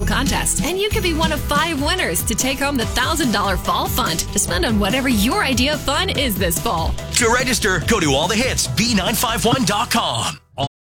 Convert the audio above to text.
contest, and you could be one of 5 winners to take home the $1,000 fall fund to spend on whatever your idea of fun is this fall. To register, go to allthehitsb951.com.